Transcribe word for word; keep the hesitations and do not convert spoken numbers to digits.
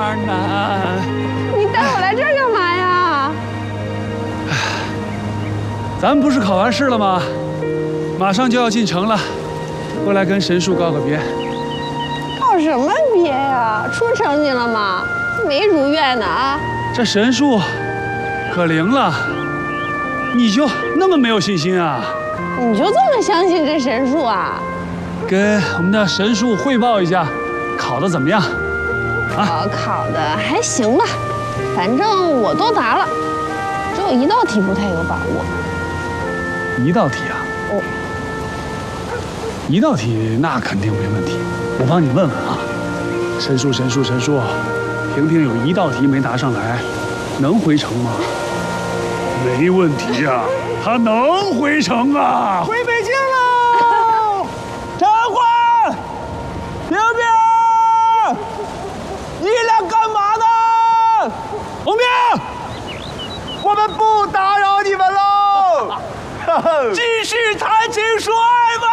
难。 你带我来这儿干嘛呀？ 咱们不是考完试了吗？马上就要进城了，过来跟神树告个别。 告什么别呀？出成绩了吗？没如愿呢啊！ 这神树可灵了，你就那么没有信心啊？ 你就这么相信这神树啊？ 跟我们的神树汇报一下，考得怎么样？ 啊，考的还行吧，反正我都答了，只有一道题不太有把握。 一道题啊？ 哦， 一道题那肯定没问题，我帮你问问啊。神树，神树，神树，婷婷有一道题没答上来，能回城吗？没问题呀、啊，她能回城啊。 回北京喽！陈欢、冰冰，你俩干嘛呢？ 洪兵， 我们不打扰你们喽，继续谈情说爱。